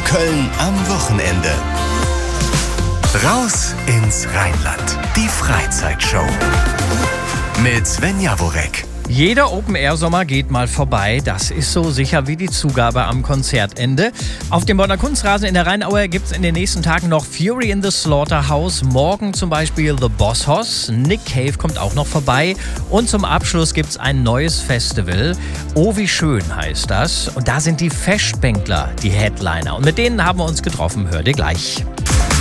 Köln am Wochenende. Raus ins Rheinland. Die Freizeitshow. Mit Sven Jaworek. Jeder Open-Air-Sommer geht mal vorbei. Das ist so sicher wie die Zugabe am Konzertende. Auf dem Bonner Kunstrasen in der Rheinaue gibt es in den nächsten Tagen noch Fury in the Slaughterhouse. Morgen zum Beispiel The Boss Hoss. Nick Cave kommt auch noch vorbei. Und zum Abschluss gibt es ein neues Festival. Oh, wie schön heißt das. Und da sind die Festbänkler die Headliner. Und mit denen haben wir uns getroffen. Hört ihr gleich.